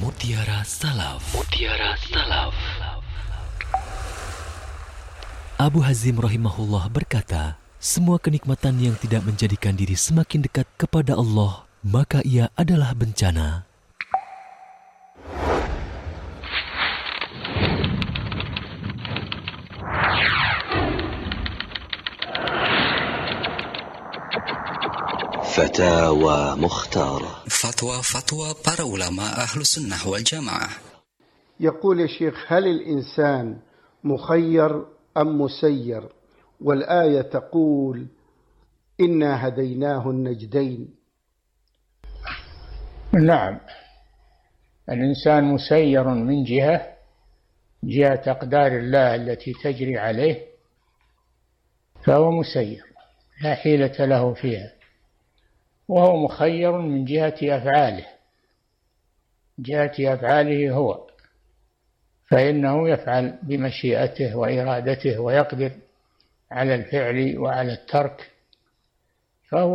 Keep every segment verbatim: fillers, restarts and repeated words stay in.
Mutiara Salaf. Mutiara Salaf. Abu Hazim rahimahullah berkata, semua kenikmatan yang tidak menjadikan diri semakin dekat kepada Allah, maka ia adalah bencana. Fatawa Mukhtarah. Fatwa-fatwa para ulama ahlu sunnah wal jamaah. يقول يا شيخ: هل الإنسان مخير أم مسير؟ والآية تقول: إنا هديناه النجدين. نعم، الإنسان مسير من جهة جهة أقدار الله التي تجري عليه، فهو مسير لا حيلة له فيها، وهو مخير من جهة أفعاله جهة أفعاله هو، فإنه يفعل بمشيئته وإرادته ويقدر على الفعل وعلى الترك، فهو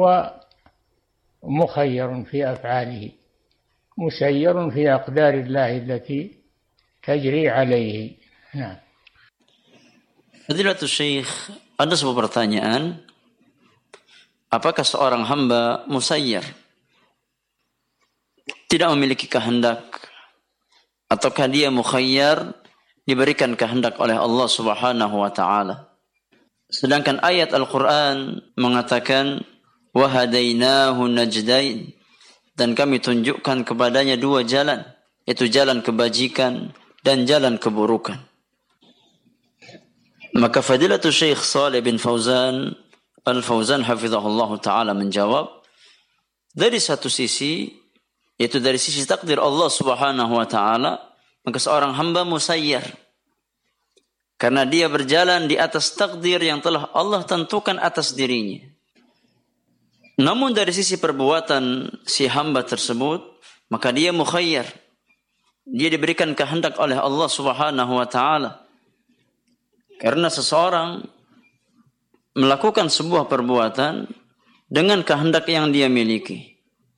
مخير في أفعاله مسير في أقدار الله التي تجري عليه. Nah. Fadilatul Syekh, ada sebuah pertanyaan. Apakah seorang hamba musayyar, tidak memiliki kehendak, ataukah dia mukhayyar, diberikan kehendak oleh Allah Subhanahu wa taala? Sedangkan ayat Al-Qur'an mengatakan wa hadainahu najdain, dan kami tunjukkan kepadanya dua jalan, yaitu jalan kebajikan dan jalan keburukan. Maka Fadilatul Syekh Shalih bin Fauzan Al-Fauzan hafizahullah ta'ala menjawab, dari satu sisi, yaitu dari sisi takdir Allah Subhanahu wa ta'ala, maka seorang hamba musayyar, karena dia berjalan di atas takdir yang telah Allah tentukan atas dirinya. Namun dari sisi perbuatan si hamba tersebut, maka dia mukhayyar, dia diberikan kehendak oleh Allah Subhanahu wa ta'ala. Karena seseorang melakukan sebuah perbuatan dengan kehendak yang dia miliki.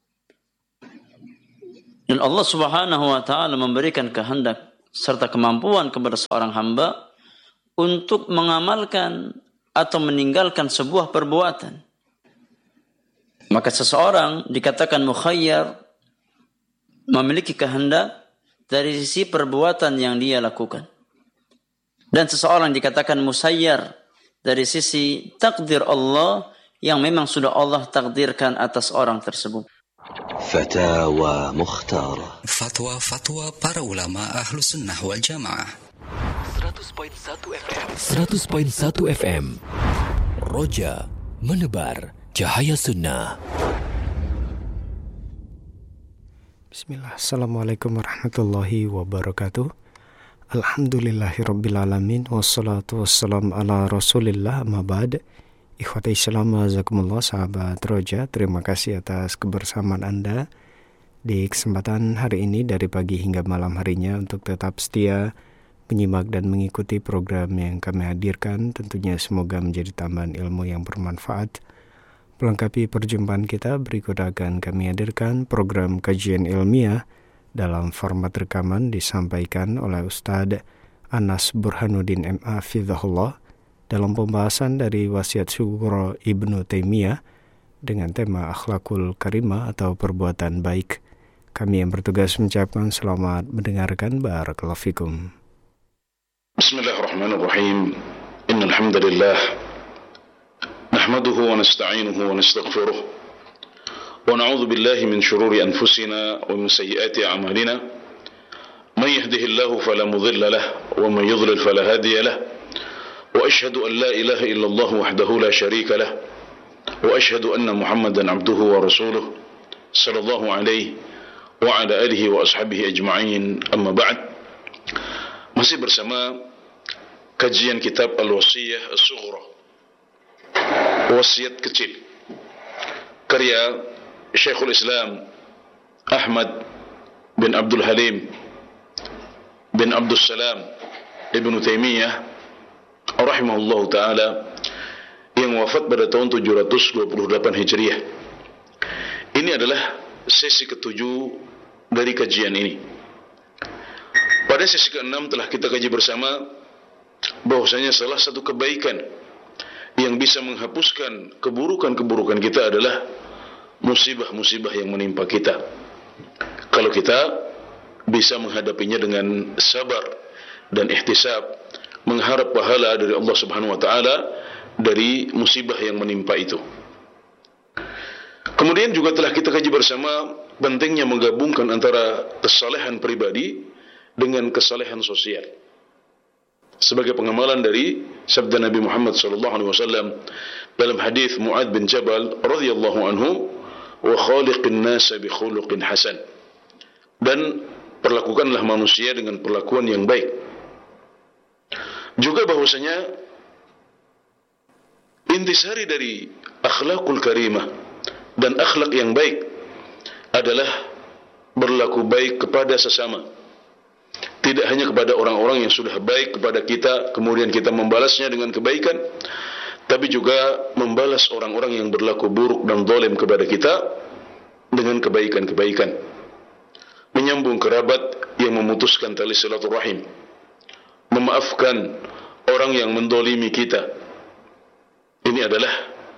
Dan Allah Subhanahu wa taala memberikan kehendak serta kemampuan kepada seorang hamba untuk mengamalkan atau meninggalkan sebuah perbuatan. Maka seseorang dikatakan mukhayyar, memiliki kehendak dari sisi perbuatan yang dia lakukan. Dan seseorang dikatakan musayyar dari sisi takdir Allah yang memang sudah Allah takdirkan atas orang tersebut. Fatawa Mukhtarah. Fatwa-fatwa para ulama ahlu sunnah wal jamaah. seratus koma satu F M. seratus koma satu F M. Roja menebar cahaya sunnah. Bismillah. Assalamualaikum warahmatullahi wabarakatuh. Alhamdulillahirrabbilalamin. Wassalatu wassalamu ala rasulillah amma ba'd. Ikhwati Islam azakumullah, sahabat Roja, terima kasih atas kebersamaan Anda di kesempatan hari ini dari pagi hingga malam harinya untuk tetap setia menyimak dan mengikuti program yang kami hadirkan. Tentunya semoga menjadi tambahan ilmu yang bermanfaat. Melengkapi perjumpaan kita, berikut akan kami hadirkan program kajian ilmiah dalam format rekaman disampaikan oleh Ustadz Anas Burhanuddin M A Fidhahullah dalam pembahasan dari wasiat Syukur Ibnu Taimiyah dengan tema akhlakul karimah atau perbuatan baik. Kami yang bertugas mengucapkan selamat mendengarkan. Barakallahu fikum. Bismillahirrahmanirrahim. Innal hamdalillah nahmaduhu wa nasta'inuhu wa nastaghfiruh. ونعوذ بالله من شرور أنفسنا ومن سيئات أعمالنا من يهده الله فلا مضل له ومن يضلل فلا هادي له وأشهد أن لا إله إلا الله وحده لا شريك له وأشهد أن محمدا عبده ورسوله صلى الله عليه وعلى آله وأصحابه أجمعين. أما بعد, masih bersama kajian kitab Al-Wasiyah As-Sughra, wasiat kecil, karya Syekhul Islam Ahmad bin Abdul Halim bin Abdul Salam Ibnu Taimiyah rahimahullah ta'ala, yang wafat pada tahun tujuh ratus dua puluh delapan Hijriah. Ini adalah sesi ketujuh dari kajian ini. pada sesi keenam telah kita kaji bersama bahwasanya salah satu kebaikan yang bisa menghapuskan keburukan-keburukan kita adalah musibah-musibah yang menimpa kita. Kalau kita bisa menghadapinya dengan sabar dan ihtisab, mengharap pahala dari Allah Subhanahu wa taala dari musibah yang menimpa itu. Kemudian juga telah kita kaji bersama pentingnya menggabungkan antara kesalehan pribadi dengan kesalehan sosial. Sebagai pengamalan dari sabda Nabi Muhammad sallallahu alaihi wasallam dalam hadis Mu'adz bin Jabal radhiyallahu anhu, wa khaliqin nasa bi khuluqin hasan. Dan perlakukanlah manusia dengan perlakuan yang baik. Juga bahwasanya intisari dari akhlakul karimah dan akhlak yang baik adalah berlaku baik kepada sesama. Tidak hanya kepada orang-orang yang sudah baik kepada kita, kemudian kita membalasnya dengan kebaikan, tapi juga membalas orang-orang yang berlaku buruk dan zalim kepada kita dengan kebaikan-kebaikan. Menyambung kerabat yang memutuskan tali silaturahim, memaafkan orang yang mendolimi kita. Ini adalah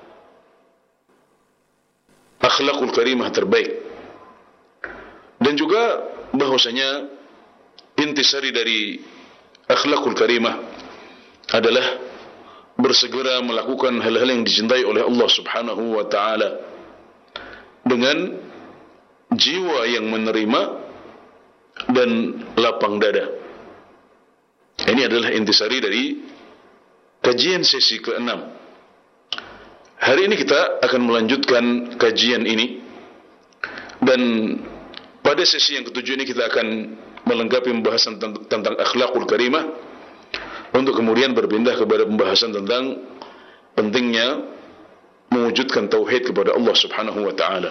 akhlakul karimah terbaik. Dan juga bahwasanya intisari dari akhlakul karimah adalah bersegera melakukan hal-hal yang dicintai oleh Allah Subhanahu wa taala dengan jiwa yang menerima dan lapang dada. Ini adalah intisari dari kajian sesi keenam. Hari ini kita akan melanjutkan kajian ini, dan pada sesi yang ketujuh ini kita akan melengkapi pembahasan tentang, tentang akhlakul karimah, untuk kemudian berpindah kepada pembahasan tentang pentingnya mewujudkan tauhid kepada Allah Subhanahu wa taala.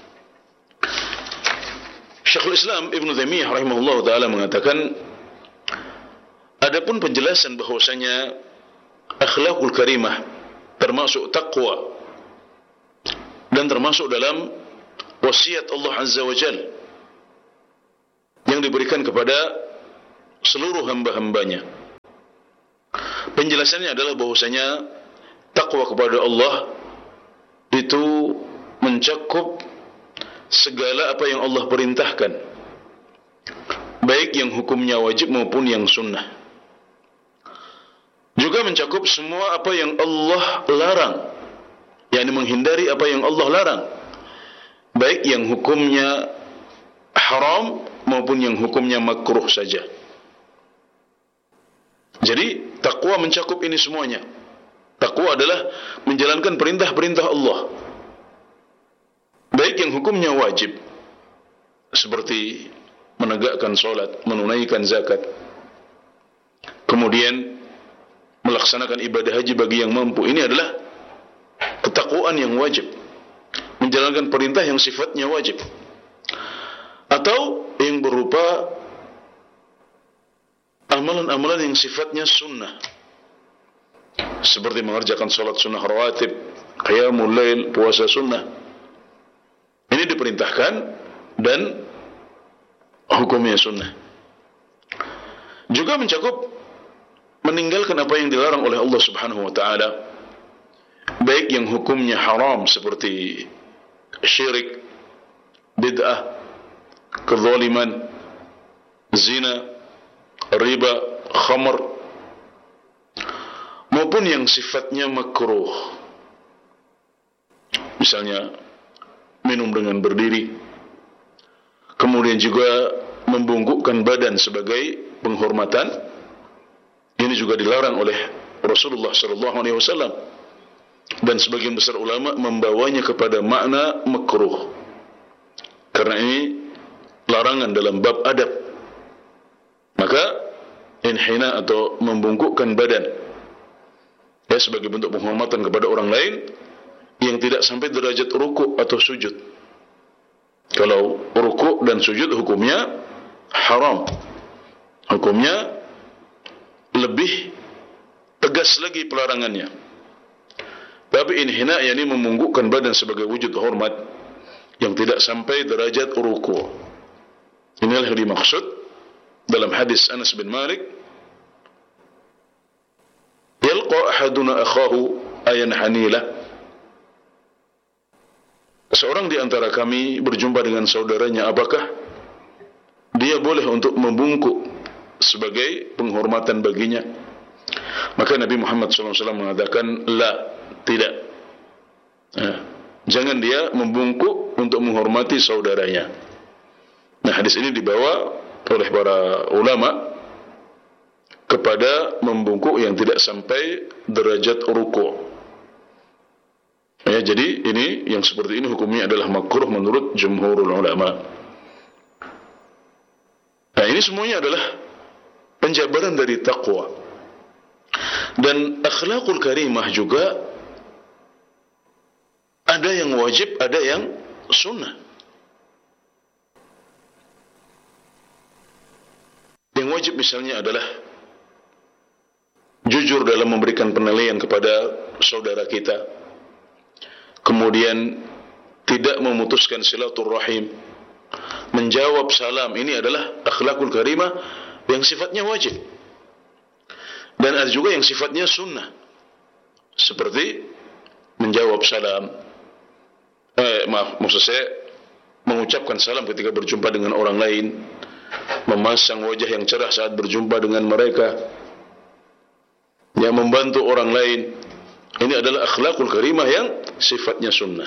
Syekhul Islam Ibn Taimiyah rahimahullah taala mengatakan, adapun penjelasan bahwasanya akhlakul karimah termasuk taqwa dan termasuk dalam wasiat Allah Azza wa Jalla yang diberikan kepada seluruh hamba-hambanya. Penjelasannya adalah bahwasanya takwa kepada Allah itu mencakup segala apa yang Allah perintahkan, baik yang hukumnya wajib maupun yang sunnah. Juga mencakup semua apa yang Allah larang, yakni menghindari apa yang Allah larang, baik yang hukumnya haram maupun yang hukumnya makruh saja. Jadi takwa mencakup ini semuanya. Takwa adalah menjalankan perintah-perintah Allah, baik yang hukumnya wajib seperti menegakkan solat, menunaikan zakat, kemudian melaksanakan ibadah haji bagi yang mampu. Ini adalah ketakwaan yang wajib, menjalankan perintah yang sifatnya wajib, atau yang berupa amalan-amalan yang sifatnya sunnah, seperti mengerjakan salat sunnah rawatib, qiyamul lail, puasa sunnah. Ini diperintahkan dan hukumnya sunnah. Juga mencakup meninggalkan apa yang dilarang oleh Allah Subhanahu wa taala, baik yang hukumnya haram seperti syirik, bid'ah, kezaliman, zina, riba, khamr, maupun yang sifatnya makruh, misalnya minum dengan berdiri, kemudian juga membungkukkan badan sebagai penghormatan. Ini juga dilarang oleh Rasulullah sallallahu alaihi wasallam, dan sebagian besar ulama membawanya kepada makna makruh, karena ini larangan dalam bab adab. Maka inhina atau membungkukkan badan, ya, sebagai bentuk penghormatan kepada orang lain yang tidak sampai derajat rukuk atau sujud. Kalau rukuk dan sujud hukumnya haram, hukumnya lebih tegas lagi pelarangannya. Tapi inhina, yakni memungkukkan badan sebagai wujud hormat yang tidak sampai derajat rukuk. Inilah yang dimaksud dalam hadis Anas bin Malik, yalqa ahaduna akhahu ayan hanila. Seorang di antara kami berjumpa dengan saudaranya, apakah dia boleh untuk membungkuk sebagai penghormatan baginya? Maka Nabi Muhammad shallallahu alaihi wasallam mengatakan, la, tidak. Nah, jangan dia membungkuk untuk menghormati saudaranya. Nah, hadis ini dibawa oleh para ulama kepada membungkuk yang tidak sampai derajat ruku'. Ya, jadi ini yang seperti ini hukumnya adalah makruh menurut jumhurul ulama. Nah, ini semuanya adalah penjabaran dari taqwa. Dan akhlakul karimah juga ada yang wajib, ada yang sunnah. Yang wajib misalnya adalah jujur dalam memberikan penilaian kepada saudara kita, kemudian tidak memutuskan silaturrahim, menjawab salam. Ini adalah akhlakul karimah yang sifatnya wajib. Dan ada juga yang sifatnya sunnah, seperti menjawab salam, eh, maaf, maksud saya mengucapkan salam ketika berjumpa dengan orang lain, memasang wajah yang cerah saat berjumpa dengan mereka, yang membantu orang lain. Ini adalah akhlakul karimah yang sifatnya sunnah.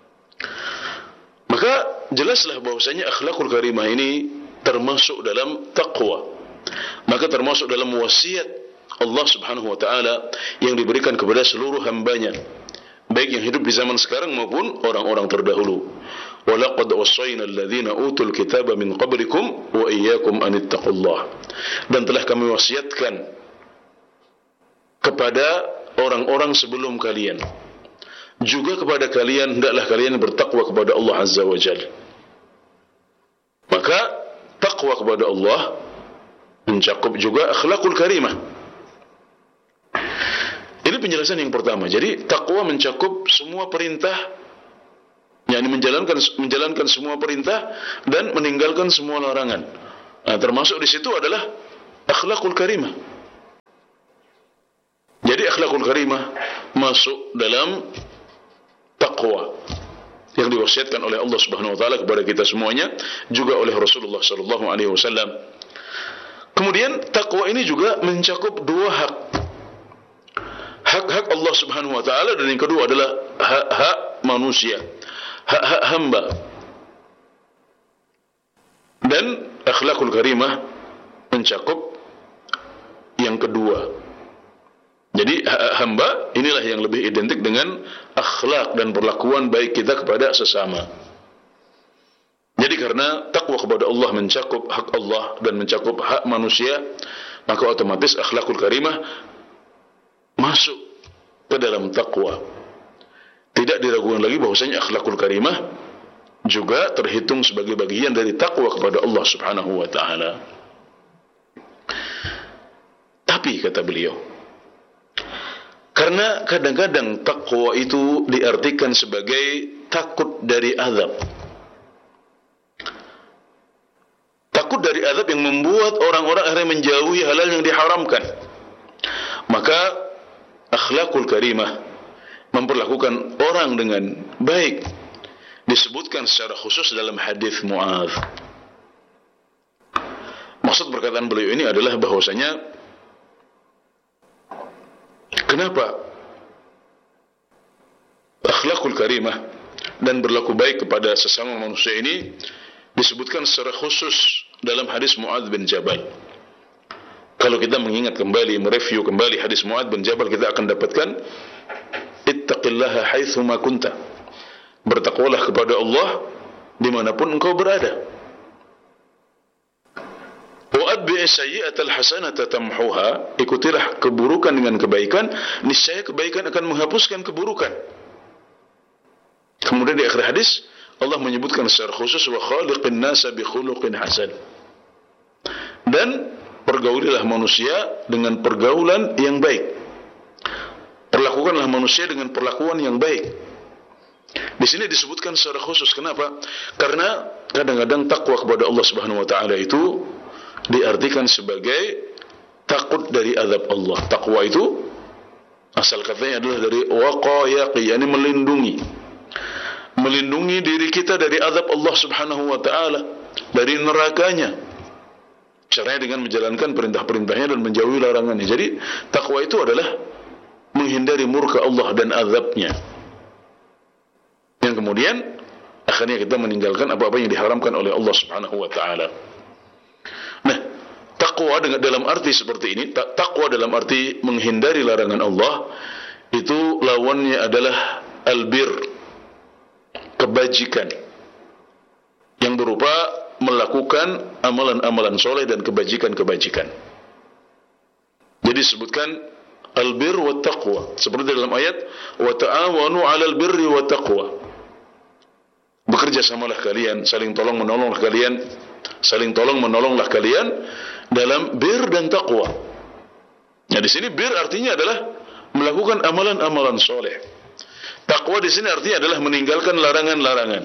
Maka jelaslah bahwasanya akhlakul karimah ini termasuk dalam taqwa. Maka termasuk dalam wasiat Allah Subhanahu wa taala yang diberikan kepada seluruh hambanya, baik yang hidup di zaman sekarang maupun orang-orang terdahulu. Wa laqad wassayna alladhina utul kitaba min qablikum wa iyyakum an ittaqullah. Dan telah kami wasiatkan kepada orang-orang sebelum kalian, juga kepada kalian, hendaklah kalian bertakwa kepada Allah Azza wa Jalla. Maka takwa kepada Allah mencakup juga akhlakul karimah. Ini penjelasan yang pertama. Jadi takwa mencakup semua perintah, yakni menjalankan menjalankan semua perintah dan meninggalkan semua larangan. Nah, termasuk di situ adalah akhlakul karimah. Jadi akhlakul karimah masuk dalam takwa yang diwasiatkan oleh Allah Subhanahu wa taala kepada kita semuanya, juga oleh Rasulullah sallallahu alaihi wasallam. Kemudian takwa ini juga mencakup dua hak. Hak-hak Allah Subhanahu wa taala, dan yang kedua adalah hak-hak manusia, hak-hak hamba. Dan akhlakul karimah mencakup yang kedua. Jadi hak hamba inilah yang lebih identik dengan akhlak dan perlakuan baik kita kepada sesama. Jadi karena takwa kepada Allah mencakup hak Allah dan mencakup hak manusia, maka otomatis akhlakul karimah masuk ke dalam takwa. Tidak diragukan lagi bahwasanya akhlakul karimah juga terhitung sebagai bagian dari takwa kepada Allah Subhanahu wa taala. Tapi kata beliau, karena kadang-kadang takwa itu diartikan sebagai takut dari azab. Takut dari azab yang membuat orang-orang akhirnya menjauhi halal yang diharamkan. Maka akhlakul karimah memperlakukan orang dengan baik disebutkan secara khusus dalam hadis Mu'adz. Maksud perkataan beliau ini adalah bahwasanya kenapa akhlakul karimah dan berlaku baik kepada sesama manusia ini disebutkan secara khusus dalam hadis Mu'adz bin Jabal. Kalau kita mengingat kembali, mereview kembali hadis Mu'adz bin Jabal, kita akan dapatkan ittaqillaha haitsu ma kunta. Bertakwalah kepada Allah dimanapun engkau berada. Wa atbi'i sayyi'atal hasanata tamhuha. Ikutilah keburukan dengan kebaikan, niscaya kebaikan akan menghapuskan keburukan. Kemudian di akhir hadis Allah menyebutkan secara khusus wa khaliqin nasa bi khuluqin hasan. Dan pergaulilah manusia dengan pergaulan yang baik. Perlakukanlah manusia dengan perlakuan yang baik. Di sini disebutkan secara khusus. Kenapa? Karena kadang-kadang takwa kepada Allah Subhanahu wa taala itu diartikan sebagai takut dari azab Allah. Takwa itu asal katanya adalah dari waqa yaqi, yakni melindungi. Melindungi diri kita dari azab Allah Subhanahu wa taala, dari nerakanya. Caranya dengan menjalankan perintah-perintahnya dan menjauhi larangannya. Jadi takwa itu adalah menghindari murka Allah dan azabnya. Yang kemudian akhirnya kita meninggalkan apa-apa yang diharamkan oleh Allah Subhanahu wa taala. Nah, takwa dengan dalam arti seperti ini, takwa dalam arti menghindari larangan Allah, itu lawannya adalah albir, kebajikan, yang berupa melakukan amalan-amalan soleh dan kebajikan-kebajikan. Jadi disebutkan albir wa taqwa, seperti dalam ayat wa ta'awanu 'alal birri wa taqwa. Bekerja samalah kalian, saling tolong menolonglah kalian, saling tolong menolonglah kalian dalam bir dan taqwa. Nah, di sini bir artinya adalah melakukan amalan-amalan soleh. Taqwa di sini artinya adalah meninggalkan larangan-larangan.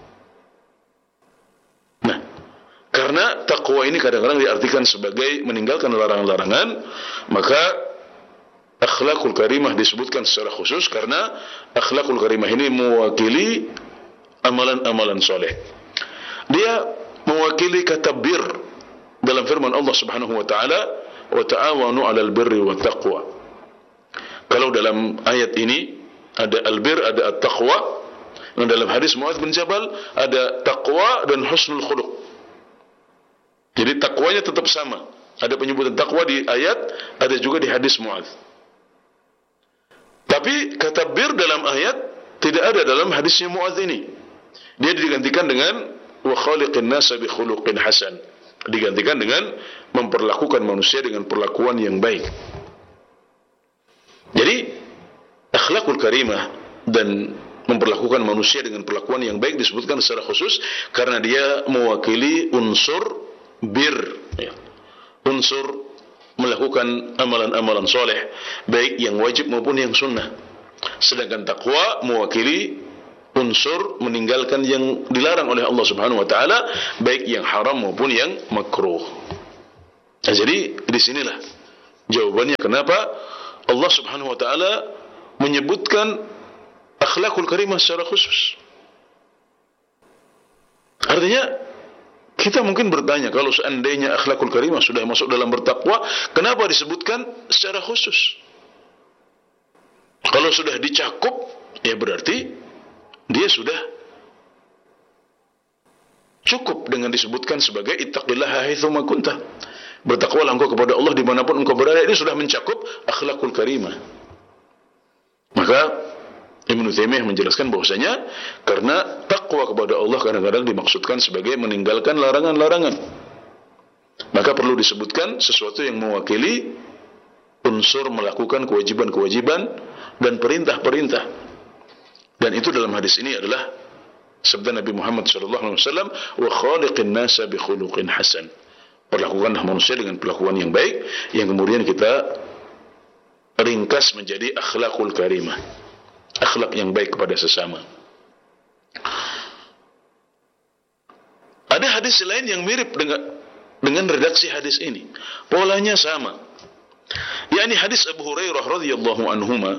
Nah, karena taqwa ini kadang-kadang diartikan sebagai meninggalkan larangan-larangan, maka akhlakul karimah disebutkan secara khusus karena akhlakul karimah ini mewakili amalan-amalan soleh. Dia mewakili kata bir dalam firman Allah Subhanahu wa taala, wa ta'awanu 'alal birri wat taqwa. Kalau dalam ayat ini ada albir, ada at-taqwa. Dan dalam hadis Muadz bin Jabal ada taqwa dan husnul khuluq. Jadi takwanya tetap sama. Ada penyebutan takwa di ayat, ada juga di hadis Muadz. Tapi kata bir dalam ayat tidak ada dalam hadisnya Muadz ini. Dia digantikan dengan wa khaliqin nasa bi khuluqin hasan. Digantikan dengan memperlakukan manusia dengan perlakuan yang baik. Jadi akhlakul karimah dan memperlakukan manusia dengan perlakuan yang baik disebutkan secara khusus karena dia mewakili unsur bir, ya. Unsur melakukan amalan-amalan soleh, baik yang wajib maupun yang sunnah. Sedangkan takwa mewakili unsur meninggalkan yang dilarang oleh Allah Subhanahu wa taala, baik yang haram maupun yang makruh. Nah, jadi disinilah jawabannya kenapa Allah Subhanahu wa taala menyebutkan akhlakul karimah secara khusus. Artinya kita mungkin bertanya, kalau seandainya akhlakul karimah sudah masuk dalam bertakwa, kenapa disebutkan secara khusus? Kalau sudah dicakup, ya berarti dia sudah cukup dengan disebutkan sebagai ittaqillaha haitsu ma kunta. Bertakwalah engkau kepada Allah dimanapun engkau berada. Ini sudah mencakup akhlakul karimah. Maka Ibnu Taimiyah menjelaskan bahwasanya karena takwa kepada Allah kadang-kadang dimaksudkan sebagai meninggalkan larangan-larangan, maka perlu disebutkan sesuatu yang mewakili unsur melakukan kewajiban-kewajiban dan perintah-perintah. Dan itu dalam hadis ini adalah sabda Nabi Muhammad sallallahu alaihi wasallam, wa khaliqin nasa bi khuluqin hasan. Perlakukanlah manusia dengan perlakuan yang baik, yang kemudian kita ringkas menjadi akhlakul karimah, akhlak yang baik kepada sesama. Ada hadis lain yang mirip dengan dengan redaksi hadis ini, polanya sama, yakni hadis Abu Hurairah radhiyallahu anhuma.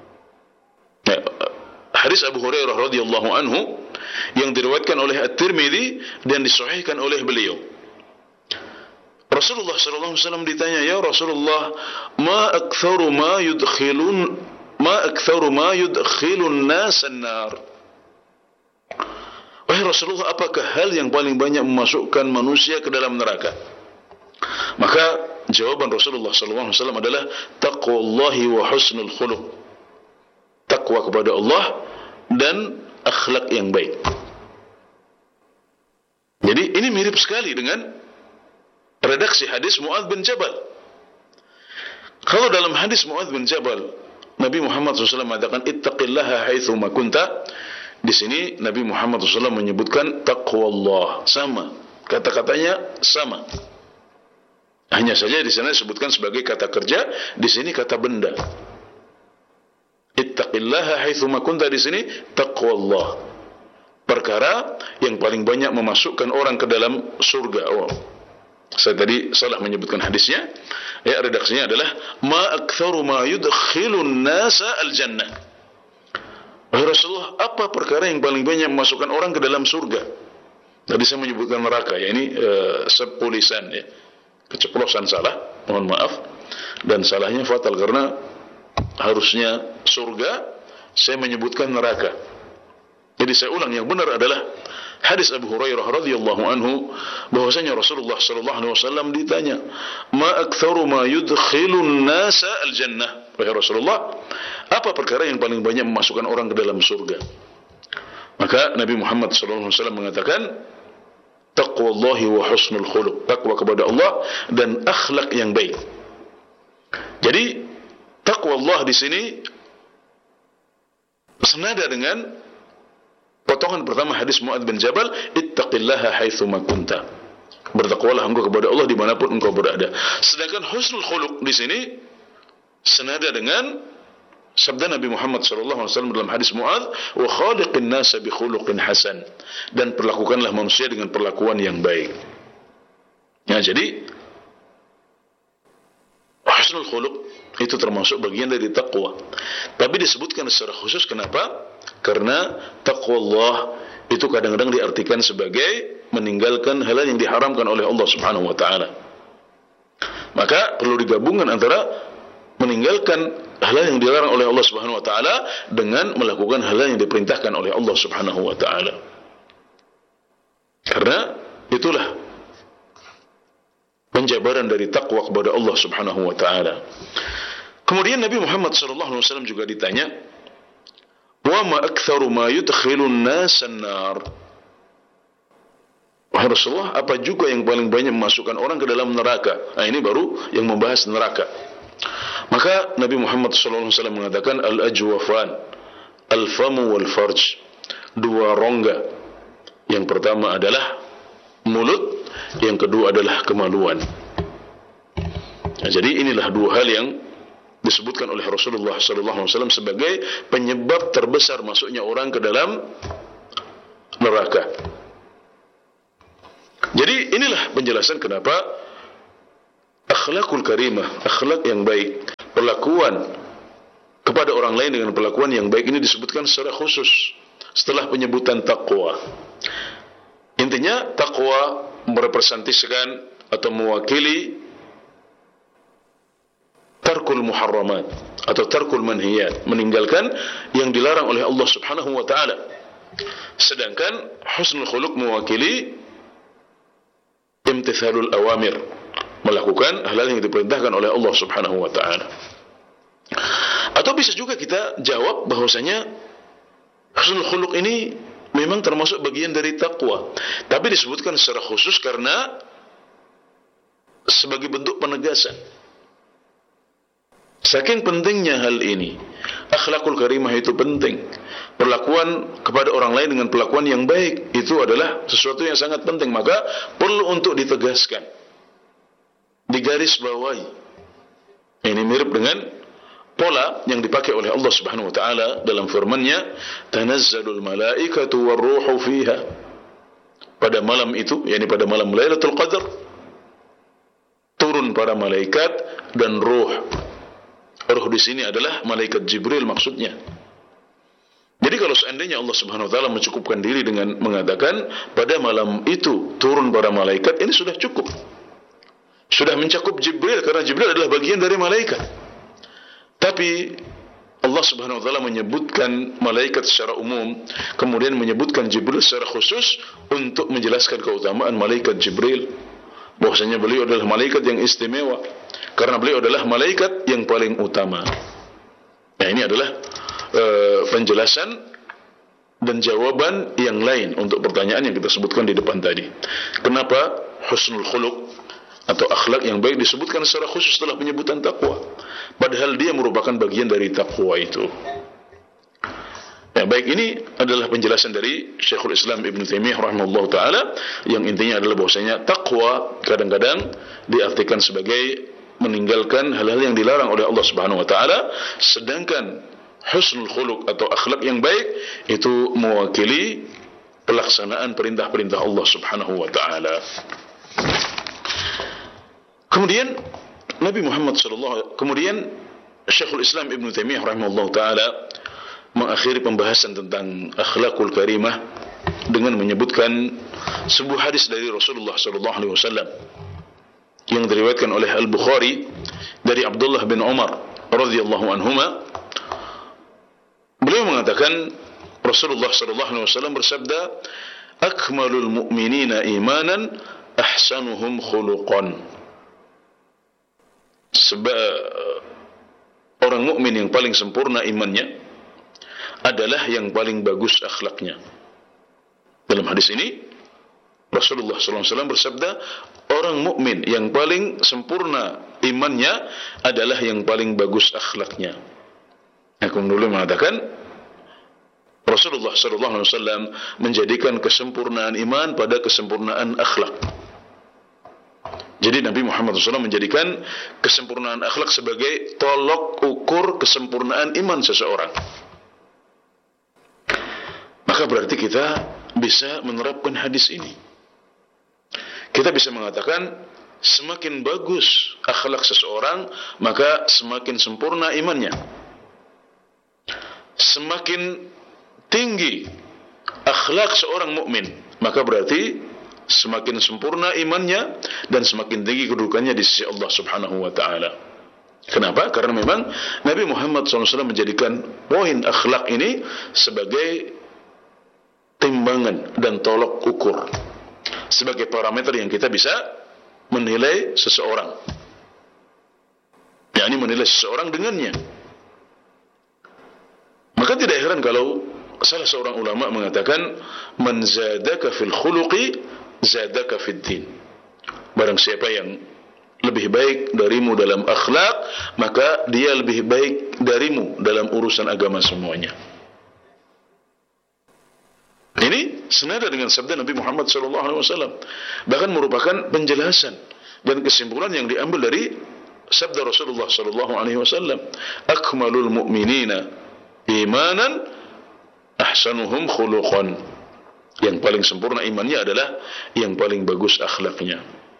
Hadis Abu Hurairah radhiyallahu anhu yang diriwayatkan oleh At-Tirmidzi dan disahihkan oleh beliau. Rasulullah sallallahu alaihi wasallam ditanya, "Ya Rasulullah, ma aktsaru ma yudkhilun ma aktsaru ma yudkhilun nas an-nar?" Wahai Rasulullah, apakah hal yang paling banyak memasukkan manusia ke dalam neraka? Maka jawaban Rasulullah sallallahu alaihi wasallam adalah taqwallahi wa husnul khuluq. Takwa kepada Allah dan akhlak yang baik. Jadi ini mirip sekali dengan redaksi hadis Muadz bin Jabal. Kalau dalam hadis Muadz bin Jabal, Nabi Muhammad shallallahu alaihi wasallam mengatakan ittaqillaha haitsu ma kunta. Di sini Nabi Muhammad shallallahu alaihi wasallam menyebutkan taqwallah, sama, kata-katanya sama. Hanya saja di sana disebutkan sebagai kata kerja, di sini kata benda. Ittaqillaha haitsu ma kunta, di sini taqwallah. Perkara yang paling banyak memasukkan orang ke dalam surga. Oh. Saya tadi salah menyebutkan hadisnya. Ya, redaksinya adalah ma aktsaru ma yudkhilun nasa al-jannah. Wahai Rasulullah, apa perkara yang paling banyak memasukkan orang ke dalam surga? Tadi saya menyebutkan neraka, ya ini uh, sepulisan ya. Keceplosan salah, mohon maaf. Dan salahnya fatal karena harusnya surga, saya menyebutkan neraka. Jadi saya ulang, yang benar adalah hadis Abu Hurairah radhiyallahu anhu bahwasanya Rasulullah sallallahu alaihi wasallam ditanya, "Ma aktsaru ma yudkhilun nasa al-jannah?" Wahai Rasulullah, apa perkara yang paling banyak memasukkan orang ke dalam surga? Maka Nabi Muhammad sallallahu alaihi wasallam mengatakan, taqwallahi wa husnul khuluq, takwa kepada Allah dan akhlak yang baik. Jadi takwa Allah di sini senada dengan potongan pertama hadis Mu'adz bin Jabal, ittaqillaha haitsu ma kunta. Bertakwalah engkau kepada Allah dimanapun engkau berada. Sedangkan husnul khuluq di sini senada dengan sabda Nabi Muhammad sallallahu alaihi wasallam dalam hadis Mu'adz, wa khaliqin nasa bi khuluqin hasan, dan perlakukanlah manusia dengan perlakuan yang baik. Ya, jadi husnul khuluq itu termasuk bagian dari takwa. Tapi disebutkan secara khusus, kenapa? Karena takwa Allah itu kadang-kadang diartikan sebagai meninggalkan hal yang diharamkan oleh Allah Subhanahu wa taala. Maka perlu digabungkan antara meninggalkan hal yang dilarang oleh Allah Subhanahu wa taala dengan melakukan hal yang diperintahkan oleh Allah Subhanahu wa taala. Karena itulah penjabaran dari takwa kepada Allah Subhanahu wa taala. Kemudian Nabi Muhammad sallallahu alaihi wasallam juga ditanya, "Wa ma aktsaru ma yudkhilun nas an-nar?" Wahai Rasulullah, apa juga yang paling banyak memasukkan orang ke dalam neraka? Nah, ini baru yang membahas neraka. Maka Nabi Muhammad sallallahu alaihi wasallam mengatakan, al-ajwafan, al-famu wal farj, dua rongga. Yang pertama adalah mulut, yang kedua adalah kemaluan. Nah, jadi inilah dua hal yang disebutkan oleh Rasulullah sallallahu alaihi wasallam sebagai penyebab terbesar masuknya orang ke dalam neraka. Jadi inilah penjelasan kenapa akhlakul karimah, akhlak yang baik, perlakuan kepada orang lain dengan perlakuan yang baik ini disebutkan secara khusus setelah penyebutan takwa. Intinya takwa merepresentasikan atau mewakili tarkul muharramat atau tarkul manhiyat, meninggalkan yang dilarang oleh Allah Subhanahu wa taala. Sedangkan husnul khuluq mewakili imtithalul awamir, melakukan hal yang diperintahkan oleh Allah Subhanahu wa taala. Atau bisa juga kita jawab bahwasanya husnul khuluq ini memang termasuk bagian dari takwa, tapi disebutkan secara khusus karena sebagai bentuk penegasan. Saking pentingnya hal ini, akhlakul karimah itu penting. Perlakuan kepada orang lain dengan perlakuan yang baik itu adalah sesuatu yang sangat penting, maka perlu untuk ditegaskan, digaris bawahi. Ini mirip dengan pola yang dipakai oleh Allah Subhanahu wa taala dalam firman-Nya, tanazzalul malaikatu warruhu fiha. Pada malam itu, yakni pada malam Lailatul Qadar, turun para malaikat dan ruh. Ruh di sini adalah malaikat Jibril maksudnya. Jadi kalau seandainya Allah Subhanahu wa taala mencukupkan diri dengan mengatakan pada malam itu turun para malaikat, ini sudah cukup. Sudah mencakup Jibril karena Jibril adalah bagian dari malaikat. Tapi Allah Subhanahu wa taala menyebutkan malaikat secara umum, kemudian menyebutkan Jibril secara khusus untuk menjelaskan keutamaan malaikat Jibril, bahwasanya beliau adalah malaikat yang istimewa karena beliau adalah malaikat yang paling utama. Nah, ini adalah uh, penjelasan dan jawaban yang lain untuk pertanyaan yang kita sebutkan di depan tadi. Kenapa husnul khuluq atau akhlak yang baik disebutkan secara khusus setelah penyebutan takwa, padahal dia merupakan bagian dari takwa itu. Ya, baik, ini adalah penjelasan dari Syekhul Islam Ibn Taimiyah rahimahullah ta'ala, yang intinya adalah bahwasanya takwa kadang-kadang diartikan sebagai meninggalkan hal-hal yang dilarang oleh Allah Subhanahu wa taala, sedangkan husnul khuluq atau akhlak yang baik itu mewakili pelaksanaan perintah-perintah Allah Subhanahu wa taala. Kemudian Nabi Muhammad sallallahu alaihi wasallam, kemudian Syekhul Islam Ibnu Taimiyah rahimahullah taala mengakhiri pembahasan tentang akhlakul karimah dengan menyebutkan sebuah hadis dari Rasulullah sallallahu alaihi wasallam yang diriwayatkan oleh Al-Bukhari dari Abdullah bin Umar radhiyallahu anhuma. Beliau mengatakan Rasulullah sallallahu alaihi wasallam bersabda, "Akmalul mu'minina imanan ahsanuhum khuluqan." Sebab orang mukmin yang paling sempurna imannya adalah yang paling bagus akhlaknya. Dalam hadis ini Rasulullah sallallahu alaihi wasallam bersabda, orang mukmin yang paling sempurna imannya adalah yang paling bagus akhlaknya. Aku dulu mengatakan Rasulullah sallallahu alaihi wasallam menjadikan kesempurnaan iman pada kesempurnaan akhlak. Jadi Nabi Muhammad shallallahu alaihi wasallam menjadikan kesempurnaan akhlak sebagai tolok ukur kesempurnaan iman seseorang. Maka berarti kita bisa menerapkan hadis ini. Kita bisa mengatakan semakin bagus akhlak seseorang, maka semakin sempurna imannya. Semakin tinggi akhlak seorang mukmin, maka berarti semakin sempurna imannya dan semakin tinggi kedudukannya di sisi Allah Subhanahu wa taala. Kenapa? Karena memang Nabi Muhammad shallallahu alaihi wasallam menjadikan poin akhlak ini sebagai timbangan dan tolok ukur, sebagai parameter yang kita bisa menilai seseorang, yakni menilai seseorang dengannya. Maka tidak heran kalau salah seorang ulama mengatakan, man zadaka fil khuluqi zadaka fid din. Barang siapa yang lebih baik darimu dalam akhlak, maka dia lebih baik darimu dalam urusan agama semuanya. Ini senada dengan sabda Nabi Muhammad sallallahu alaihi wasallam, bahkan merupakan penjelasan dan kesimpulan yang diambil dari sabda Rasulullah sallallahu alaihi wasallam, akmalul mu'minina imanan ahsanuhum khuluqan. Yang paling sempurna imannya adalah yang paling bagus akhlaknya.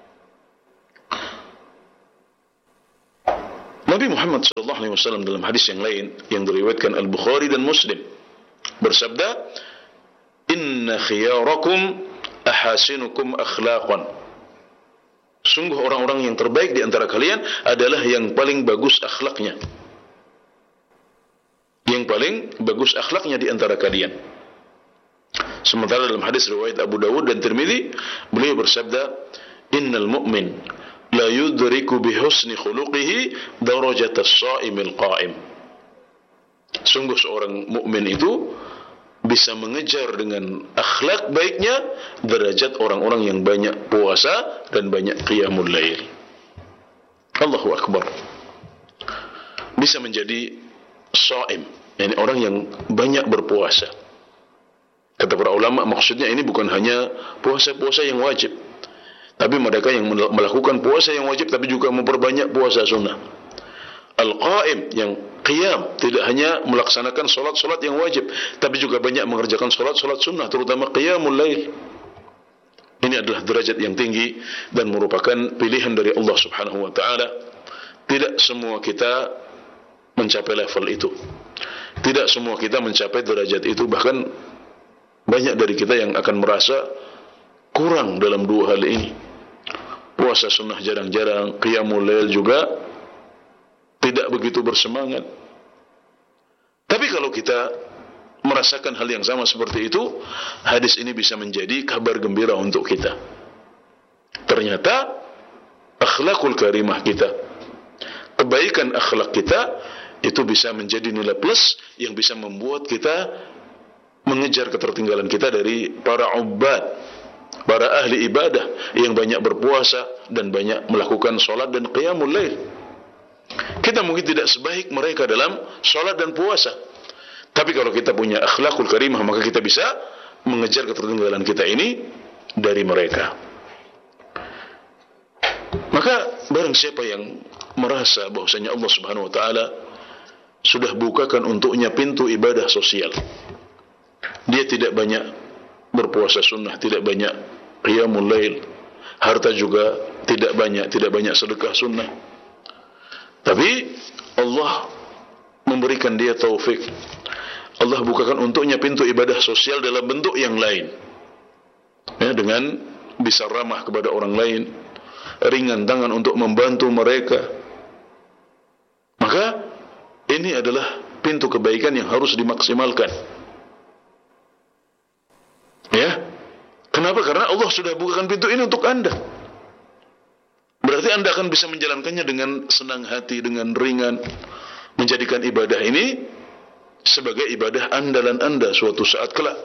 Nabi Muhammad sallallahu alaihi wasallam dalam hadis yang lain yang diriwayatkan Al-Bukhari dan Muslim bersabda, inna khiyarakum ahasinukum akhlaqan. Sungguh orang-orang yang terbaik di antara kalian adalah yang paling bagus akhlaknya. Yang paling bagus akhlaknya di antara kalian. Sementara dalam hadis riwayat Abu Dawud dan Tirmidzi, beliau bersabda, innal mu'min la yudriku bi husni khuluqihi darajat as-sha'imil qa'im. Sungguh seorang mukmin itu bisa mengejar dengan akhlak baiknya derajat orang-orang yang banyak puasa dan banyak qiyamul lail. Allahu akbar. Bisa menjadi shaim, yakni orang yang banyak berpuasa. Kata para ulama, maksudnya ini bukan hanya puasa-puasa yang wajib, tapi mereka yang melakukan puasa yang wajib tapi juga memperbanyak puasa sunnah. Al-Qaim, yang qiyam, tidak hanya melaksanakan solat-solat yang wajib, tapi juga banyak mengerjakan solat-solat sunnah, terutama qiyamul lail. Ini adalah derajat yang tinggi dan merupakan pilihan dari Allah Subhanahu wa taala. Tidak semua kita mencapai level itu. Tidak semua kita mencapai derajat itu, bahkan banyak dari kita yang akan merasa kurang dalam dua hal ini. Puasa sunnah jarang-jarang, qiyamul lail juga tidak begitu bersemangat. Tapi kalau kita merasakan hal yang sama seperti itu, hadis ini bisa menjadi kabar gembira untuk kita. Ternyata akhlakul karimah kita, kebaikan akhlak kita, itu bisa menjadi nilai plus yang bisa membuat kita mengejar ketertinggalan kita dari para ubad, para ahli ibadah yang banyak berpuasa dan banyak melakukan solat dan qiyamul lail. Kita mungkin tidak sebaik mereka dalam solat dan puasa, tapi kalau kita punya akhlakul karimah, maka kita bisa mengejar ketertinggalan kita ini dari mereka. Maka barang siapa yang merasa bahwasanya Allah Subhanahu wa taala sudah bukakan untuknya pintu ibadah sosial, dia tidak banyak berpuasa sunnah, tidak banyak qiyamul lail, harta juga tidak banyak, tidak banyak sedekah sunnah. Tapi Allah memberikan dia taufik. Allah bukakan untuknya pintu ibadah sosial dalam bentuk yang lain. Ya, dengan bisa ramah kepada orang lain, ringan tangan untuk membantu mereka. Maka ini adalah pintu kebaikan yang harus dimaksimalkan. Ya. Kenapa? Karena Allah sudah bukakan pintu ini untuk Anda. Berarti Anda akan bisa menjalankannya dengan senang hati, dengan ringan, menjadikan ibadah ini sebagai ibadah andalan Anda suatu saat kelak.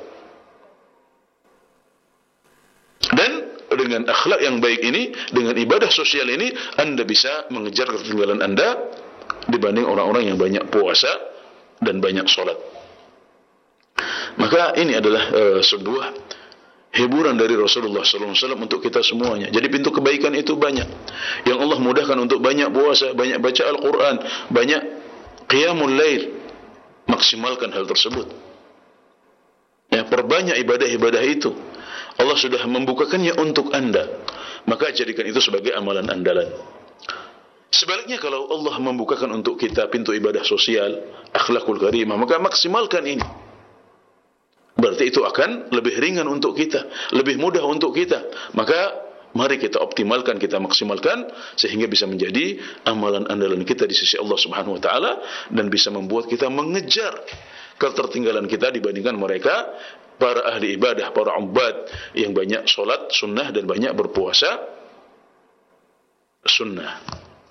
Dan dengan akhlak yang baik ini, dengan ibadah sosial ini, Anda bisa mengejar ketertinggalan Anda dibanding orang-orang yang banyak puasa dan banyak sholat. Maka ini adalah uh, sebuah hiburan dari Rasulullah sallallahu alaihi wasallam untuk kita semuanya. Jadi pintu kebaikan itu banyak. Yang Allah mudahkan untuk banyak puasa, banyak baca Al-Quran, banyak qiyamul lail. Maksimalkan hal tersebut. Ya, perbanyak ibadah-ibadah itu. Allah sudah membukakannya untuk Anda. Maka jadikan itu sebagai amalan andalan. Sebaliknya kalau Allah membukakan untuk kita pintu ibadah sosial, akhlakul karimah, maka maksimalkan ini. Berarti itu akan lebih ringan untuk kita, lebih mudah untuk kita. Maka mari kita optimalkan, kita maksimalkan sehingga bisa menjadi amalan andalan kita di sisi Allah Subhanahu wa taala dan bisa membuat kita mengejar ketertinggalan kita dibandingkan mereka para ahli ibadah, para ubad yang banyak solat sunnah dan banyak berpuasa sunnah.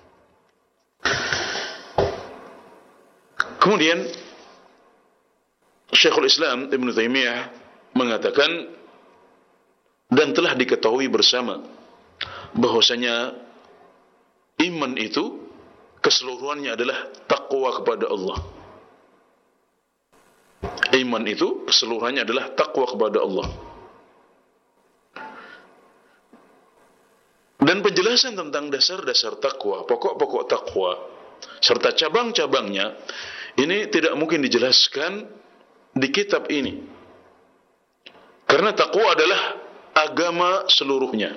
Kemudian Syekhul Islam Ibn Taimiyah mengatakan, dan telah diketahui bersama bahwasanya iman itu keseluruhannya adalah takwa kepada Allah. Iman itu keseluruhannya adalah takwa kepada Allah. Dan penjelasan tentang dasar-dasar takwa, pokok-pokok takwa serta cabang-cabangnya ini tidak mungkin dijelaskan di kitab ini. Karena takwa adalah agama seluruhnya.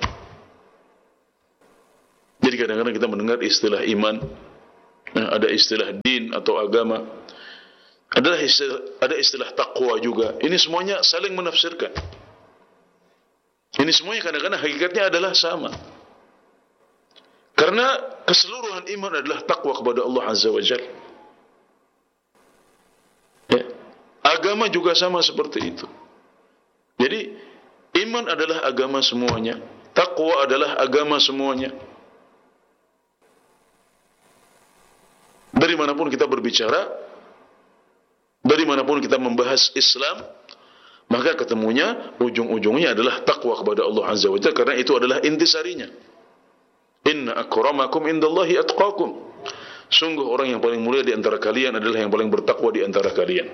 Jadi kadang-kadang kita mendengar istilah iman, ada istilah din atau agama, ada istilah, ada istilah takwa juga. Ini semuanya saling menafsirkan. Ini semuanya kadang-kadang hakikatnya adalah sama. Karena keseluruhan iman adalah takwa kepada Allah Azza wa Jalla. Ya. Agama juga sama seperti itu. Jadi iman adalah agama semuanya, takwa adalah agama semuanya. Dari manapun kita berbicara, dari manapun kita membahas Islam, maka ketemunya ujung-ujungnya adalah takwa kepada Allah Azza wa Jalla, karena itu adalah intisarinya. Inna akramakum indallahi atqakum. Sungguh orang yang paling mulia di antara kalian adalah yang paling bertakwa di antara kalian.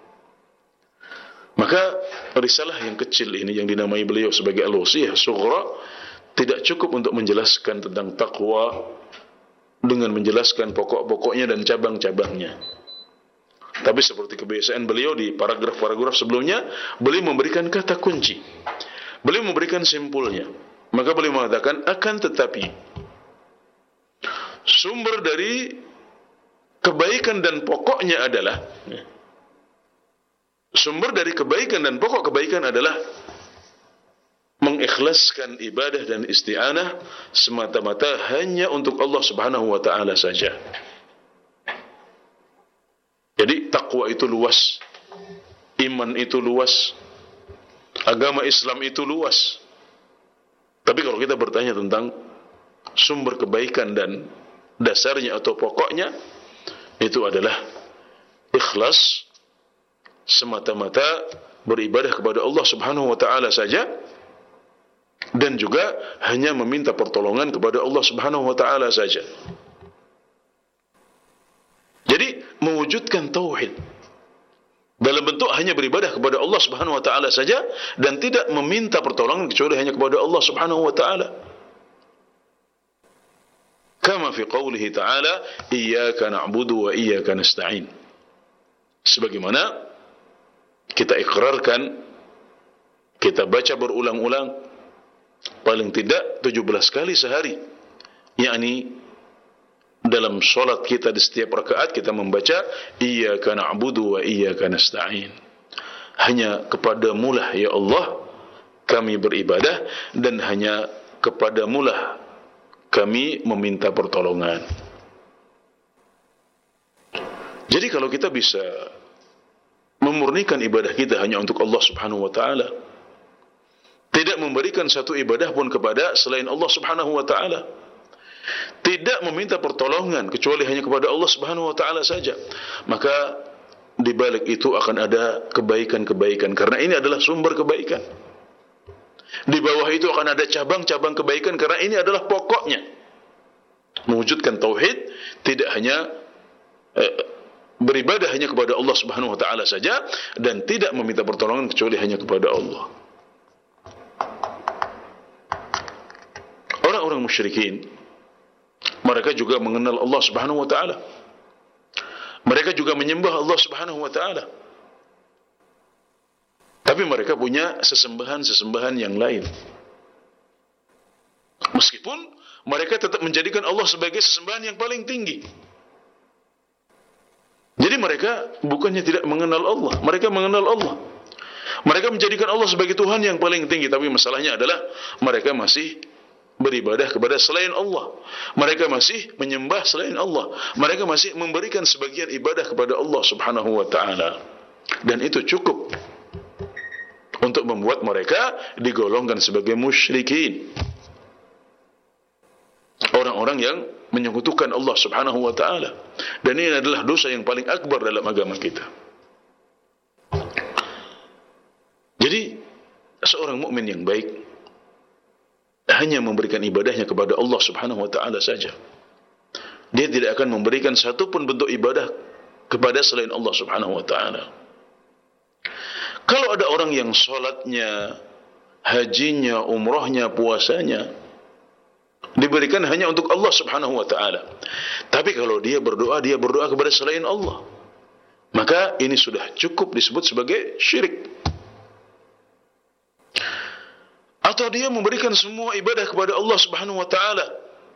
Maka risalah yang kecil ini yang dinamai beliau sebagai Al-Wasiyah Sughra tidak cukup untuk menjelaskan tentang takwa dengan menjelaskan pokok-pokoknya dan cabang-cabangnya. Tapi seperti kebiasaan beliau di paragraf-paragraf sebelumnya, beliau memberikan kata kunci. Beliau memberikan simpulnya. Maka beliau mengatakan, akan tetapi sumber dari kebaikan dan pokoknya adalah Sumber dari kebaikan dan pokok kebaikan adalah mengikhlaskan ibadah dan isti'anah semata-mata hanya untuk Allah Subhanahu wa taala saja. Jadi takwa itu luas, iman itu luas, agama Islam itu luas. Tapi kalau kita bertanya tentang sumber kebaikan dan dasarnya atau pokoknya, itu adalah ikhlas, semata-mata beribadah kepada Allah Subhanahu wa taala saja, dan juga hanya meminta pertolongan kepada Allah Subhanahu wa taala saja. Jadi mewujudkan tauhid dalam bentuk hanya beribadah kepada Allah Subhanahu wa taala saja dan tidak meminta pertolongan kecuali hanya kepada Allah Subhanahu wa taala. Kama fi qoulihi ta'ala, iyyaka na'budu wa iyyaka nasta'in. Sebagaimana kita ikrarkan, kita baca berulang-ulang paling tidak tujuh belas kali sehari, yakni dalam solat kita di setiap rakaat kita membaca iyyaka na'budu wa iyyaka nasta'in. Hanya kepadamu-lah ya Allah kami beribadah, dan hanya kepadamu-lah kami meminta pertolongan. Jadi kalau kita bisa memurnikan ibadah kita hanya untuk Allah Subhanahu wa taala, tidak memberikan satu ibadah pun kepada selain Allah Subhanahu wa taala, tidak meminta pertolongan kecuali hanya kepada Allah Subhanahu wa taala saja, maka di balik itu akan ada kebaikan-kebaikan, karena ini adalah sumber kebaikan. Di bawah itu akan ada cabang-cabang kebaikan, karena ini adalah pokoknya. Mewujudkan tauhid, tidak hanya eh, beribadah hanya kepada Allah Subhanahu wa taala saja, dan tidak meminta pertolongan kecuali hanya kepada Allah. Orang-orang musyrikin, mereka juga mengenal Allah Subhanahu wa taala. Mereka juga menyembah Allah Subhanahu wa taala. Tapi mereka punya sesembahan-sesembahan yang lain. Meskipun mereka tetap menjadikan Allah sebagai sesembahan yang paling tinggi. Jadi mereka bukannya tidak mengenal Allah, mereka mengenal Allah. Mereka menjadikan Allah sebagai Tuhan yang paling tinggi, tapi masalahnya adalah mereka masih beribadah kepada selain Allah. Mereka masih menyembah selain Allah. Mereka masih memberikan sebagian ibadah kepada Allah Subhanahu wa taala. Dan itu cukup untuk membuat mereka digolongkan sebagai musyrikin, orang-orang yang menyekutukan Allah Subhanahu wa taala. Dan ini adalah dosa yang paling akbar dalam agama kita. Jadi seorang mukmin yang baik hanya memberikan ibadahnya kepada Allah Subhanahu wa taala saja. Dia tidak akan memberikan satu pun bentuk ibadah kepada selain Allah Subhanahu wa taala. Kalau ada orang yang solatnya, hajinya, umrahnya, puasanya diberikan hanya untuk Allah Subhanahu wa taala, tapi kalau dia berdoa, dia berdoa kepada selain Allah, maka ini sudah cukup disebut sebagai syirik. Atau dia memberikan semua ibadah kepada Allah Subhanahu wa taala,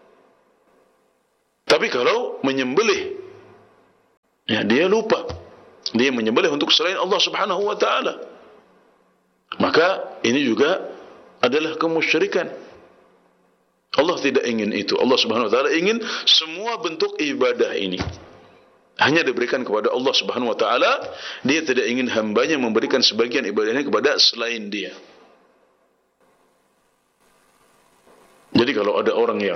tapi kalau menyembelih, ya dia lupa, dia menyembelih untuk selain Allah Subhanahu wa taala, maka ini juga adalah kemusyrikan. Allah tidak ingin itu. Allah Subhanahu wa taala ingin semua bentuk ibadah ini hanya diberikan kepada Allah Subhanahu wa taala. Dia tidak ingin hambanya memberikan sebagian ibadahnya kepada selain dia. Jadi kalau ada orang yang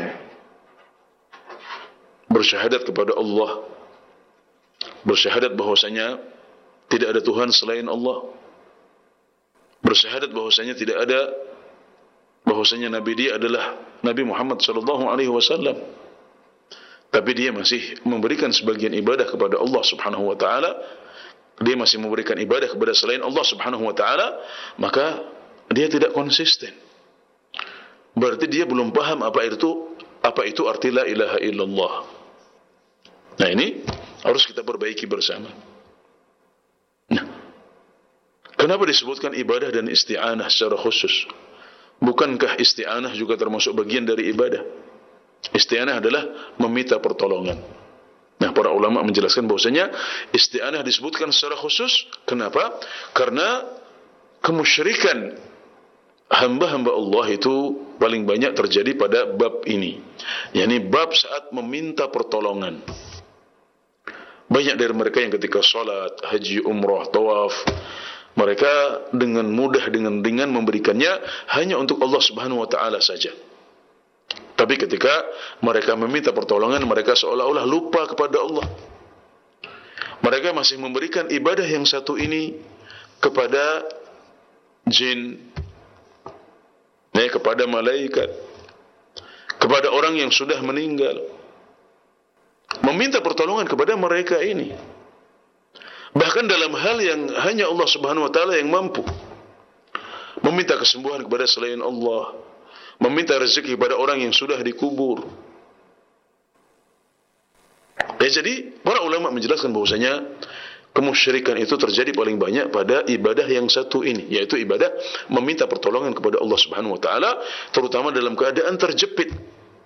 bersyahadat kepada Allah, bersyahadat bahwasanya tidak ada Tuhan selain Allah, bersyahadat bahwasanya tidak ada, bahwasanya Nabi dia adalah Nabi Muhammad sallallahu alaihi wasallam, tapi dia masih memberikan sebagian ibadah kepada Allah Subhanahu wa taala, dia masih memberikan ibadah kepada selain Allah Subhanahu wa taala, maka dia tidak konsisten. Berarti dia belum paham apa itu apa itu arti la ilaha illallah. Nah, ini harus kita perbaiki bersama. Nah, kenapa disebutkan ibadah dan isti'anah secara khusus? Bukankah isti'anah juga termasuk bagian dari ibadah? Isti'anah adalah meminta pertolongan. Nah, para ulama menjelaskan bahwasanya isti'anah disebutkan secara khusus. Kenapa? Karena kemusyrikan hamba-hamba Allah itu paling banyak terjadi pada bab ini, yakni bab saat meminta pertolongan. Banyak dari mereka yang ketika salat, haji, umrah, tawaf, mereka dengan mudah, dengan ringan memberikannya hanya untuk Allah Subhanahu wa taala saja. Tapi ketika mereka meminta pertolongan, mereka seolah-olah lupa kepada Allah. Mereka masih memberikan ibadah yang satu ini kepada jin, ya, kepada malaikat, kepada orang yang sudah meninggal, meminta pertolongan kepada mereka ini. Bahkan dalam hal yang hanya Allah Subhanahu wa taala yang mampu, meminta kesembuhan kepada selain Allah, meminta rezeki kepada orang yang sudah dikubur. Ya, jadi para ulama menjelaskan bahwasanya kemusyrikan itu terjadi paling banyak pada ibadah yang satu ini, yaitu ibadah meminta pertolongan kepada Allah Subhanahu wa taala, terutama dalam keadaan terjepit,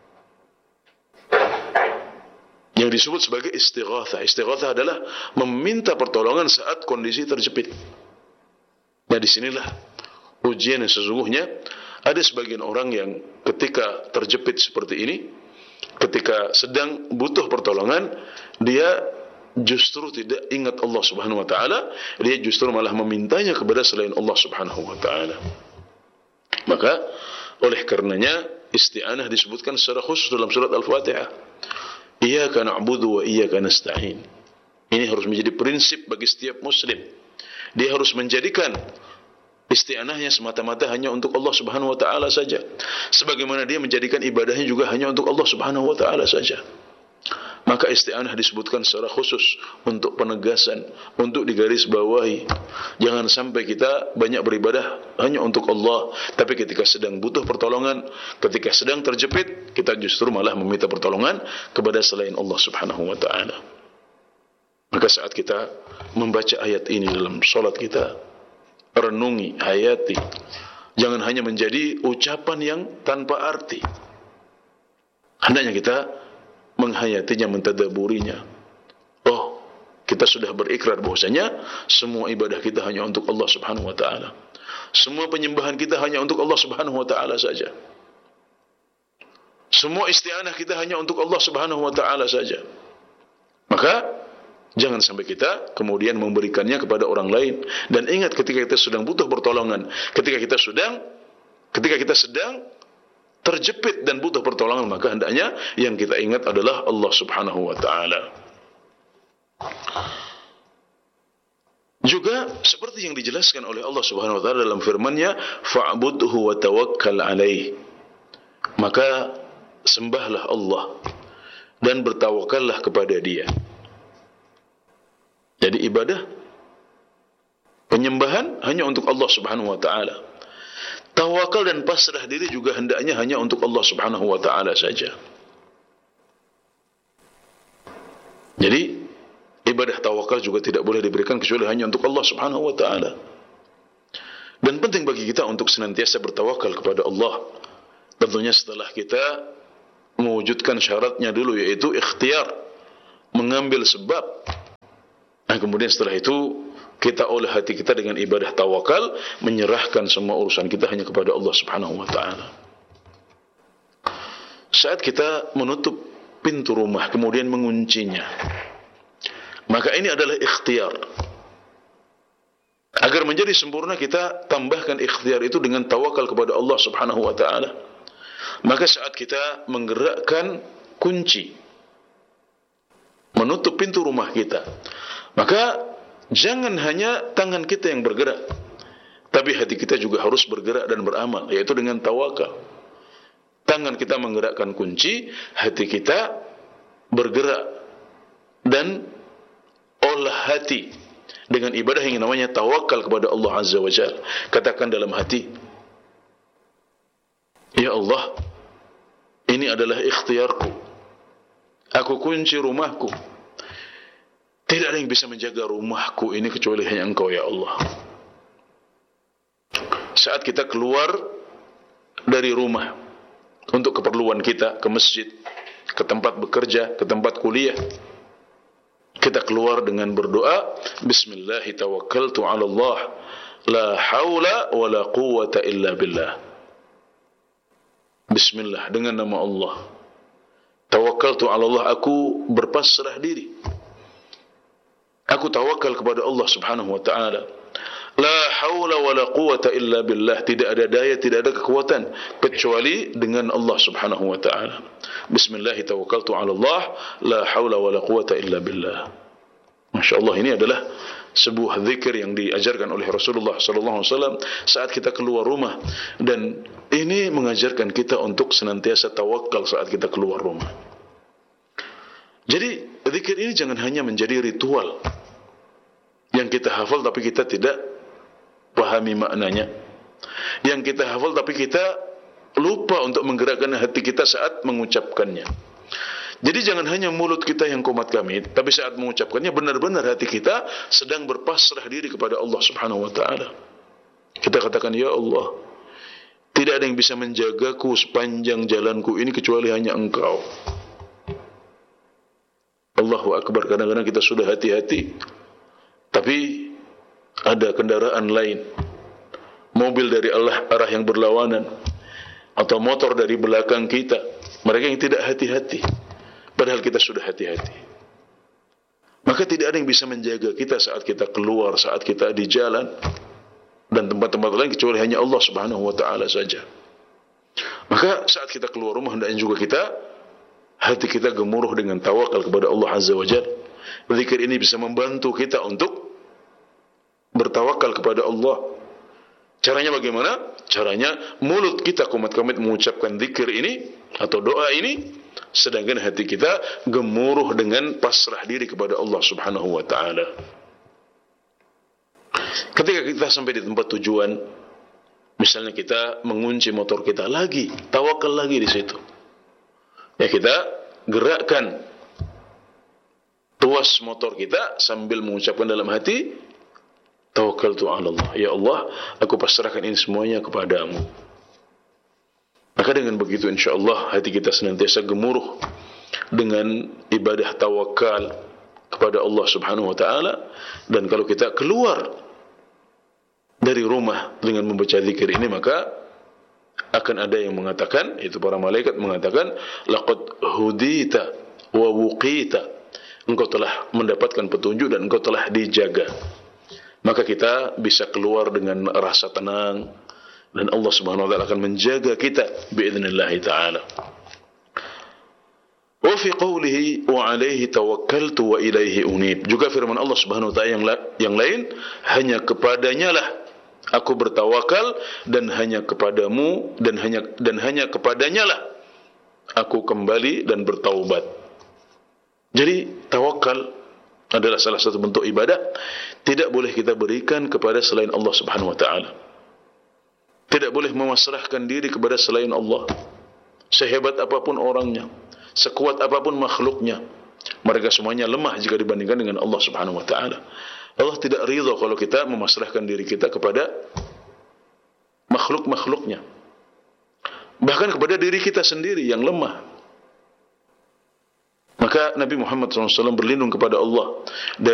yang disebut sebagai istighatsah. Istighatsah adalah meminta pertolongan saat kondisi terjepit. Nah, disinilah ujian yang sesungguhnya. Ada sebagian orang yang ketika terjepit seperti ini, ketika sedang butuh pertolongan, dia justru tidak ingat Allah Subhanahu wa taala, dia justru malah memintanya kepada selain Allah Subhanahu wa taala. Maka oleh karenanya isti'anah disebutkan secara khusus dalam surat Al-Fatihah. Iyyaka na'budu wa iyyaka nasta'in. Ini harus menjadi prinsip bagi setiap muslim. Dia harus menjadikan isti'anahnya semata-mata hanya untuk Allah Subhanahu wa taala saja, sebagaimana dia menjadikan ibadahnya juga hanya untuk Allah Subhanahu wa taala saja. Maka isti'anah disebutkan secara khusus untuk penegasan, untuk digarisbawahi. Jangan sampai kita banyak beribadah hanya untuk Allah, tapi ketika sedang butuh pertolongan, ketika sedang terjepit, kita justru malah meminta pertolongan kepada selain Allah Subhanahu wa taala. Maka saat kita membaca ayat ini dalam salat kita, renungi, hayati. Jangan hanya menjadi ucapan yang tanpa arti. Hendaknya kita menghayatinya, mentadaburinya. Oh, kita sudah berikrar bahwasanya semua ibadah kita hanya untuk Allah Subhanahu wa taala. Semua penyembahan kita hanya untuk Allah Subhanahu wa taala saja. Semua isti'anah kita hanya untuk Allah Subhanahu wa taala saja. Maka jangan sampai kita kemudian memberikannya kepada orang lain. Dan ingat, ketika kita sedang butuh pertolongan, ketika kita sedang ketika kita sedang terjepit dan butuh pertolongan, maka hendaknya yang kita ingat adalah Allah Subhanahu wa taala. Juga seperti yang dijelaskan oleh Allah Subhanahu wa taala dalam firman-Nya, fa'budhu wa tawakkal alaih. Maka sembahlah Allah dan bertawakallah kepada Dia. Jadi ibadah, penyembahan hanya untuk Allah Subhanahu wa taala. Tawakal dan pasrah diri juga hendaknya hanya untuk Allah Subhanahu wa taala saja. Jadi ibadah tawakal juga tidak boleh diberikan kecuali hanya untuk Allah Subhanahu wa taala. Dan penting bagi kita untuk senantiasa bertawakal kepada Allah. Tentunya setelah kita mewujudkan syaratnya dulu, yaitu ikhtiar, mengambil sebab. Nah, kemudian setelah itu kita olah hati kita dengan ibadah tawakal, menyerahkan semua urusan kita hanya kepada Allah Subhanahu wa taala. Saat kita menutup pintu rumah kemudian menguncinya, maka ini adalah ikhtiar. Agar menjadi sempurna, kita tambahkan ikhtiar itu dengan tawakal kepada Allah Subhanahu wa taala. Maka saat kita menggerakkan kunci menutup pintu rumah kita, maka jangan hanya tangan kita yang bergerak, tapi hati kita juga harus bergerak dan beramal, yaitu dengan tawakal. Tangan kita menggerakkan kunci, hati kita bergerak dan olah hati dengan ibadah yang namanya tawakal kepada Allah Azza wa Jalla. Katakan dalam hati, ya Allah, ini adalah ikhtiarku. Aku kunci rumahku. Tidak ada yang bisa menjaga rumahku ini kecuali hanya Engkau, ya Allah. Saat kita keluar dari rumah untuk keperluan kita, ke masjid, ke tempat bekerja, ke tempat kuliah, kita keluar dengan berdoa, Bismillahi tawakkaltu ala Allah, la hawla wa la quwwata illa billah. Bismillah, dengan nama Allah. Tawakkaltu ala Allah, aku berpasrah diri. Aku tawakal kepada Allah Subhanahu wa taala. La haula wa la quwwata illa billah. Tidak ada daya, tidak ada kekuatan kecuali dengan Allah Subhanahu wa taala. Bismillah tawakkaltu ala Allah, la haula wa la quwwata illa billah. Masya-Allah, ini adalah sebuah zikir yang diajarkan oleh Rasulullah sallallahu alaihi wasallam saat kita keluar rumah, dan ini mengajarkan kita untuk senantiasa tawakal saat kita keluar rumah. Jadi zikir ini jangan hanya menjadi ritual yang kita hafal tapi kita tidak pahami maknanya, yang kita hafal tapi kita lupa untuk menggerakkan hati kita saat mengucapkannya. Jadi jangan hanya mulut kita yang komat kamit, tapi saat mengucapkannya benar-benar hati kita sedang berpasrah diri kepada Allah Subhanahu wa taala. Kita katakan, ya Allah, tidak ada yang bisa menjagaku sepanjang jalanku ini kecuali hanya Engkau. Allahu Akbar. Kadang-kadang kita sudah hati-hati, tapi ada kendaraan lain, mobil dari Allah arah yang berlawanan, atau motor dari belakang kita, mereka yang tidak hati-hati, padahal kita sudah hati-hati. Maka tidak ada yang bisa menjaga kita saat kita keluar, saat kita di jalan dan tempat-tempat lain kecuali hanya Allah Subhanahu wa taala saja. Maka saat kita keluar rumah, hendaknya juga kita hati kita gemuruh dengan tawakal kepada Allah Azza wa Jalla. Zikir ini bisa membantu kita untuk bertawakal kepada Allah. Caranya bagaimana? Caranya mulut kita komat-kamit mengucapkan zikir ini atau doa ini, sedangkan hati kita gemuruh dengan pasrah diri kepada Allah Subhanahu wa taala. Ketika kita sampai di tempat tujuan, misalnya kita mengunci motor kita, lagi tawakal lagi di situ. Ya, kita gerakkan tuas motor kita sambil mengucapkan dalam hati, tawakkaltu 'ala Allah. Ya Allah, aku pasrahkan ini semuanya kepadamu. Maka dengan begitu insyaallah hati kita senantiasa gemuruh dengan ibadah tawakal kepada Allah Subhanahu wa taala. Dan kalau kita keluar dari rumah dengan membaca zikir ini, maka akan ada yang mengatakan, itu para malaikat mengatakan, laqad hudita wa wuqita. Engkau telah mendapatkan petunjuk dan engkau telah dijaga. Maka kita bisa keluar dengan rasa tenang, dan Allah Subhanahu wa taala akan menjaga kita biidznillah taala. Wa fi qawlihi wa 'alaihi tawakkaltu wa ilaihi unib. Juga firman Allah Subhanahu wa taala yang, la, yang lain, hanya kepadanya lah aku bertawakal, dan hanya kepadamu dan hanya dan hanya kepadanya lah aku kembali dan bertaubat. Jadi tawakal adalah salah satu bentuk ibadah, tidak boleh kita berikan kepada selain Allah Subhanahu wa taala. Tidak boleh memasrahkan diri kepada selain Allah. Sehebat apapun orangnya, sekuat apapun makhluknya, mereka semuanya lemah jika dibandingkan dengan Allah Subhanahu wa taala. Allah tidak ridha kalau kita memasrahkan diri kita kepada makhluk-makhluknya, bahkan kepada diri kita sendiri yang lemah. Maka Nabi Muhammad shallallahu alaihi wasallam berlindung kepada Allah